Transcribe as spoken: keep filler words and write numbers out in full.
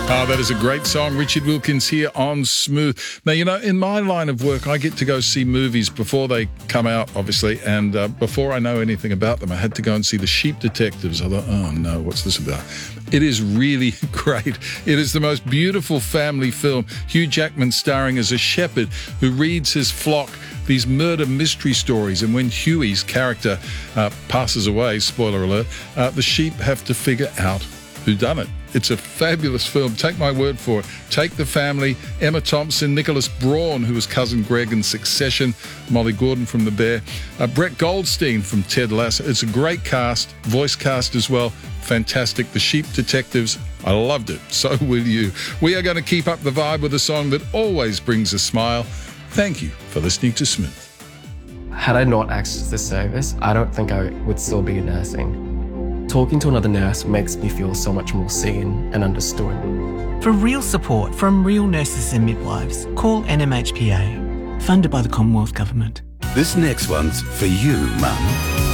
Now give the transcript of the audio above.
Oh, that is a great song. Richard Wilkins here on Smooth. Now, you know, in my line of work, I get to go see movies before they come out, obviously, and uh, before I know anything about them, I had to go and see The Sheep Detectives. I thought, oh no, what's this about? It is really great. It is the most beautiful family film. Hugh Jackman starring as a shepherd who reads his flock these murder mystery stories, and when Huey's character uh, passes away, spoiler alert, uh, the sheep have to figure out who done it. It's a fabulous film. Take my word for it. Take the family, Emma Thompson, Nicholas Braun, who was Cousin Greg in Succession, Molly Gordon from The Bear, uh, Brett Goldstein from Ted Lasso. It's a great cast, voice cast as well. Fantastic. The Sheep Detectives, I loved it. So will you. We are going to keep up the vibe with a song that always brings a smile. Thank you for listening to Smooth. Had I not accessed this service, I don't think I would still be nursing. Talking to another nurse makes me feel so much more seen and understood. For real support from real nurses and midwives, call N M H P A, funded by the Commonwealth Government. This next one's for you, Mum.